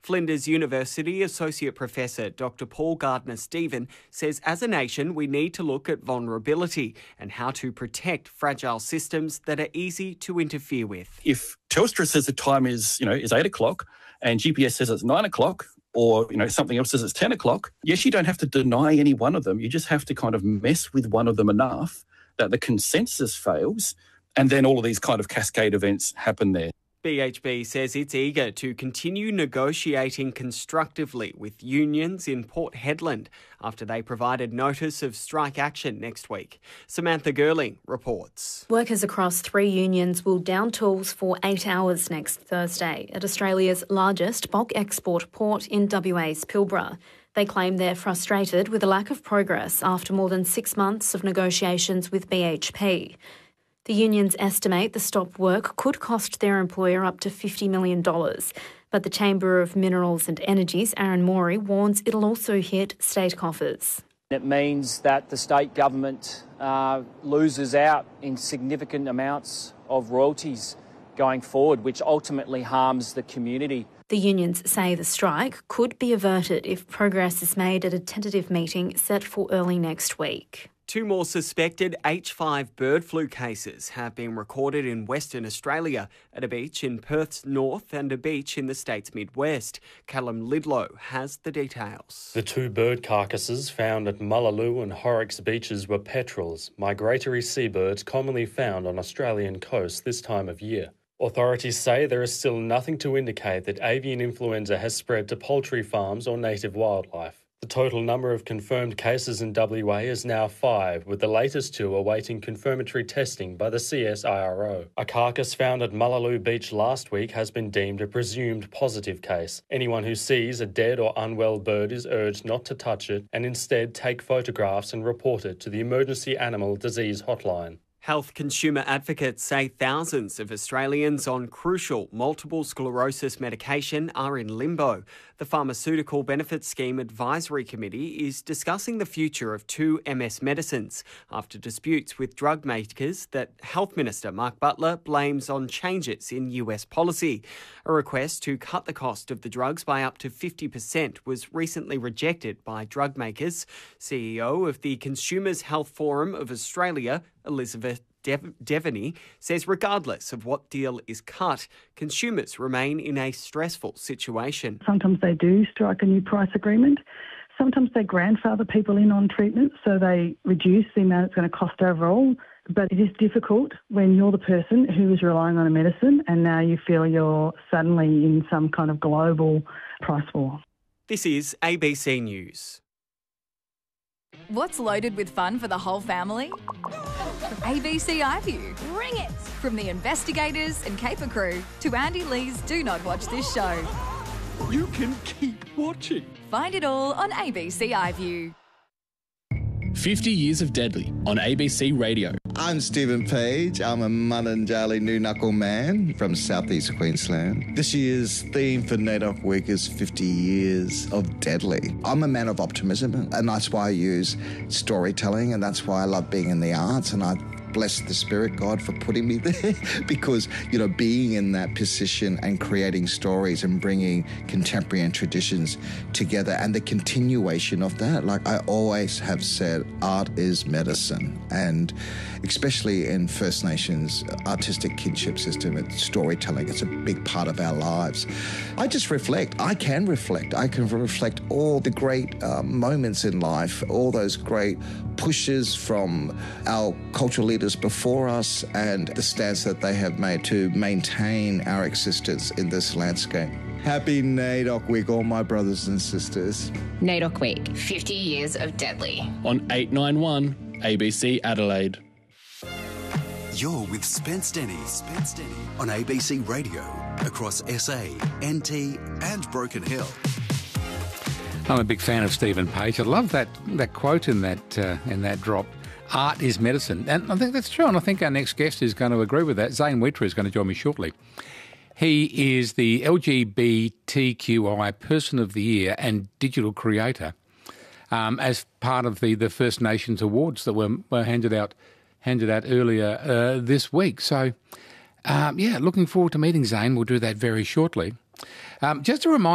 Flinders University Associate Professor Dr. Paul Gardner-Stephen says as a nation we need to look at vulnerability and how to protect fragile systems that are easy to interfere with. If Telstra says the time is 8 o'clock and GPS says it's 9 o'clock, or, something else says it's 10 o'clock, yes, you don't have to deny any one of them. You just have to kind of mess with one of them enough that the consensus fails, and then all of these kind of cascade events happen there. BHP says it's eager to continue negotiating constructively with unions in Port Hedland after they provided notice of strike action next week. Samantha Gerling reports. Workers across 3 unions will down tools for 8 hours next Thursday at Australia's largest bulk export port in WA's Pilbara. They claim they're frustrated with a lack of progress after more than 6 months of negotiations with BHP. The unions estimate the stop work could cost their employer up to $50 million. But the Chamber of Minerals and Energy's Aaron Morey warns it'll also hit state coffers. It means that the state government loses out in significant amounts of royalties going forward, which ultimately harms the community. The unions say the strike could be averted if progress is made at a tentative meeting set for early next week. 2 more suspected H5 bird flu cases have been recorded in Western Australia at a beach in Perth's north and a beach in the state's midwest. Callum Lidlow has the details. The 2 bird carcasses found at Mullaloo and Horrocks beaches were petrels, migratory seabirds commonly found on Australian coasts this time of year. Authorities say there is still nothing to indicate that avian influenza has spread to poultry farms or native wildlife. The total number of confirmed cases in WA is now 5, with the latest 2 awaiting confirmatory testing by the CSIRO. A carcass found at Mullaloo Beach last week has been deemed a presumed positive case. Anyone who sees a dead or unwell bird is urged not to touch it and instead take photographs and report it to the Emergency Animal Disease Hotline. Health consumer advocates say thousands of Australians on crucial multiple sclerosis medication are in limbo. The Pharmaceutical Benefits Scheme Advisory Committee is discussing the future of 2 MS medicines after disputes with drug makers that Health Minister Mark Butler blames on changes in US policy. A request to cut the cost of the drugs by up to 50% was recently rejected by drug makers. CEO of the Consumers Health Forum of Australia, Elizabeth Devaney, says regardless of what deal is cut, consumers remain in a stressful situation. Sometimes they do strike a new price agreement. Sometimes they grandfather people in on treatment, so they reduce the amount it's going to cost overall. But it is difficult when you're the person who is relying on a medicine and now you feel you're suddenly in some kind of global price war. This is ABC News. What's loaded with fun for the whole family? ABC iView. Bring it! From the investigators and caper crew to Andy Lee's Do Not Watch This Show. You can keep watching. Find it all on ABC iView. 50 Years of Deadly on ABC Radio. I'm Stephen Page. I'm a Mununjali New Knuckle man from southeast Queensland. This year's theme for NAIDOC Week is 50 Years of Deadly. I'm a man of optimism, and that's why I use storytelling, and that's why I love being in the arts, and I bless the Spirit, God, for putting me there because, being in that position and creating stories and bringing contemporary and traditions together and the continuation of that. Like I always have said, art is medicine, and especially in First Nations artistic kinship system, it's storytelling. It's a big part of our lives. I just reflect. I can reflect. I can reflect all the great moments in life, all those great pushes from our cultural leaders before us and the stance that they have made to maintain our existence in this landscape. Happy NAIDOC Week, all my brothers and sisters. NAIDOC Week, 50 Years of Deadly. On 891 ABC Adelaide. You're with Spence Denny on ABC Radio across SA, NT and Broken Hill. I'm a big fan of Stephen Page. I love that quote in that drop. Art is medicine. And I think that's true, and I think our next guest is going to agree with that. Zane Wheater is going to join me shortly. He is the LGBTQI Person of the Year and Digital Creator as part of the First Nations Awards that were handed out earlier this week. So, looking forward to meeting Zane. We'll do that very shortly. Just a reminder,